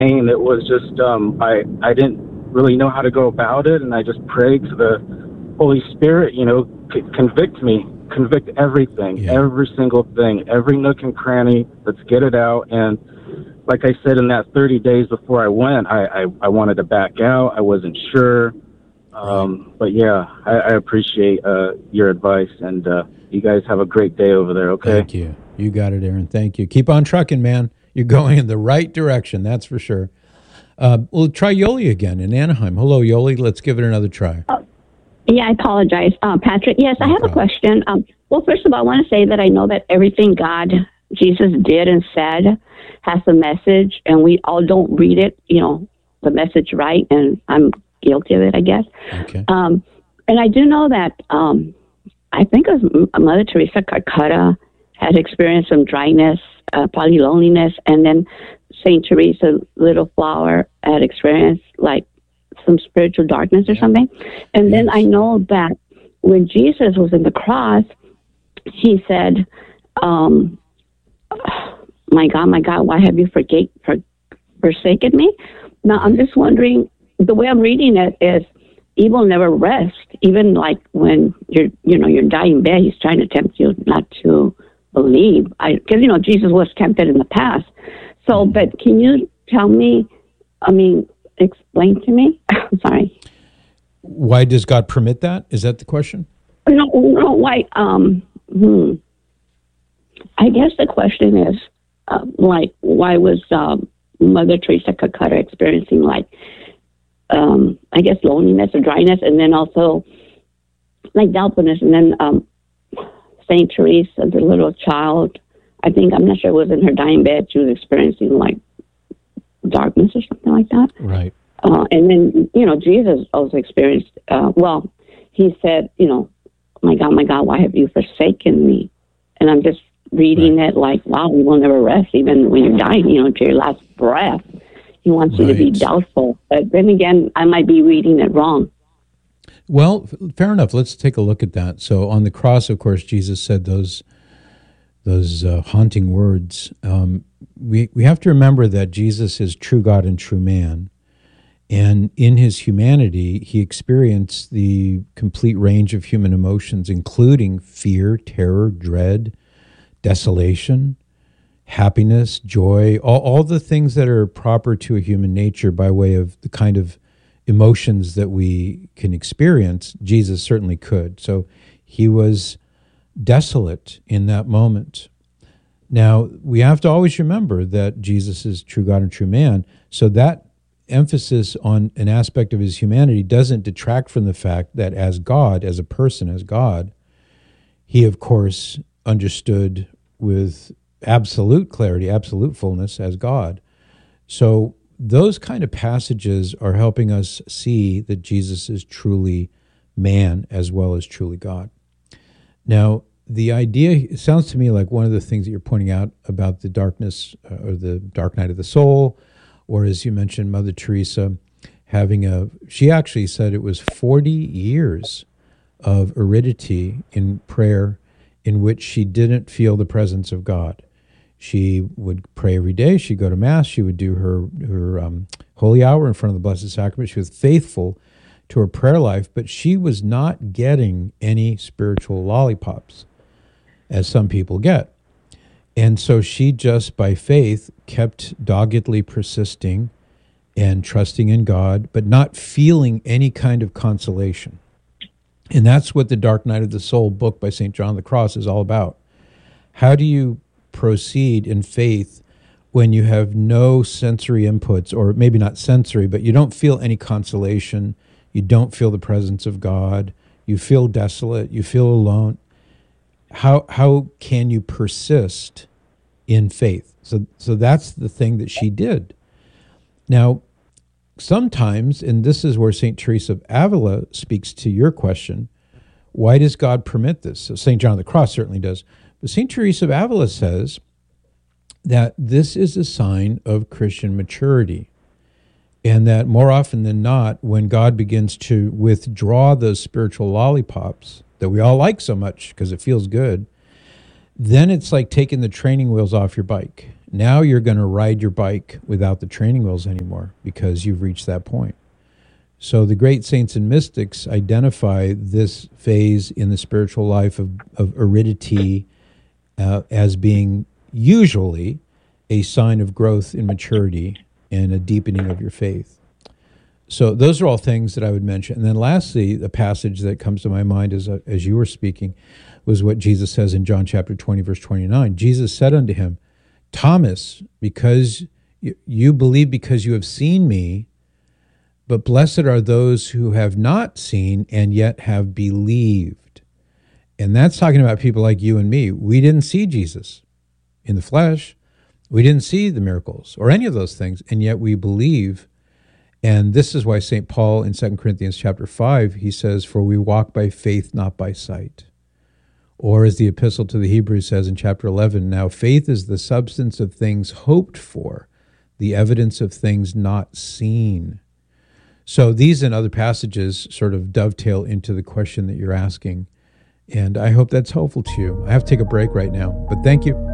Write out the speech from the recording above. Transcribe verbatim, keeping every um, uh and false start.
pain. It was just um, I I didn't really know how to go about it, and I just prayed to the Holy Spirit, you know, c- convict me, convict everything, Yeah. every single thing, every nook and cranny. Let's get it out. And like I said, in that thirty days before I went, I I, I wanted to back out. I wasn't sure. Um, Right. but yeah, I, I appreciate uh, your advice, and uh, you guys have a great day over there. Okay. Thank you. You got it, Aaron. Thank you. Keep on trucking, man. You're going in the right direction, that's for sure. Uh, we'll try Yoli again in Anaheim. Hello, Yoli. Let's give it another try. Oh, yeah, I apologize, um, Patrick. Yes, No I have problem. a question. Um, well, first of all, I want to say that I know that everything God, Jesus did and said has a message, and we all don't read it, you know, the message right, and I'm guilty of it, I guess. Okay. Um, and I do know that um, I think it was Mother Teresa Calcutta had experienced some dryness, uh, probably loneliness, and then Saint Teresa Little Flower had experienced like some spiritual darkness or something. And then Yes. I know that when Jesus was in the cross, he said, um, my God, my God, why have you forgate, for, forsaken me? Now, I'm just wondering, the way I'm reading it is evil never rests. Even like when you're, you know, you're dying in bed, he's trying to tempt you not to believe. I, because, you know, Jesus was tempted in the past. So, but can you tell me, I mean, explain to me? Sorry. Why does God permit that? Is that the question? No, no, why, um, hmm. I guess the question is, uh, like, why was um, Mother Teresa Calcutta experiencing, like, um, I guess, loneliness or dryness, and then also, like, doubtfulness, and then um, Saint Teresa, the little child, I think, I'm not sure it was in her dying bed, she was experiencing, like, darkness or something like that. Right. Uh, and then, you know, Jesus also experienced, uh, well, he said, you know, my God, my God, why have you forsaken me? And I'm just reading Right. it like, wow, we will never rest, even when you're dying, you know, to your last breath. He wants you to be Right. doubtful. But then again, I might be reading it wrong. Well, f- fair enough. Let's take a look at that. So on the cross, of course, Jesus said those those uh, haunting words. Um, we we have to remember that Jesus is true God and true man, and in his humanity, he experienced the complete range of human emotions, including fear, terror, dread, desolation, happiness, joy, all, all the things that are proper to a human nature by way of the kind of emotions that we can experience. Jesus certainly could. So he was desolate in that moment. Now, we have to always remember that Jesus is true God and true man. So that emphasis on an aspect of his humanity doesn't detract from the fact that as God, as a person, as God, he, of course, understood with absolute clarity, absolute fullness as God. So those kind of passages are helping us see that Jesus is truly man as well as truly God. Now, the idea, it sounds to me like one of the things that you're pointing out about the darkness uh, or the dark night of the soul, or as you mentioned, Mother Teresa having a, she actually said it was forty years of aridity in prayer in which she didn't feel the presence of God. She would pray every day. She'd go to Mass. She would do her, her um, holy hour in front of the Blessed Sacrament. She was faithful to her prayer life, but she was not getting any spiritual lollipops, as some people get. And so she just, by faith, kept doggedly persisting and trusting in God, but not feeling any kind of consolation. And that's what the Dark Night of the Soul book by Saint John of the Cross is all about. How do you proceed in faith when you have no sensory inputs, or maybe not sensory, but you don't feel any consolation, you don't feel the presence of God, you feel desolate, you feel alone? How how can you persist in faith? So so that's the thing that she did. Now, sometimes, and this is where Saint Teresa of Avila speaks to your question, why does God permit this? So Saint John of the Cross certainly does. But Saint Teresa of Avila says that this is a sign of Christian maturity, and that more often than not, when God begins to withdraw those spiritual lollipops that we all like so much because it feels good, then it's like taking the training wheels off your bike. Now you're going to ride your bike without the training wheels anymore because you've reached that point. So the great saints and mystics identify this phase in the spiritual life of, of aridity uh, as being usually a sign of growth in maturity and a deepening of your faith. So those are all things that I would mention. And then lastly, the passage that comes to my mind as, as you were speaking was what Jesus says in John chapter twenty, verse twenty-nine. Jesus said unto him, Thomas, because you, you believe because you have seen me, but blessed are those who have not seen and yet have believed. And that's talking about people like you and me. We didn't see Jesus in the flesh. We didn't see the miracles or any of those things, and yet we believe. And this is why Saint Paul in Second Corinthians chapter five, he says, for we walk by faith, not by sight. Or as the epistle to the Hebrews says in chapter eleven, now faith is the substance of things hoped for, the evidence of things not seen. So these and other passages sort of dovetail into the question that you're asking. And I hope that's helpful to you. I have to take a break right now, but thank you.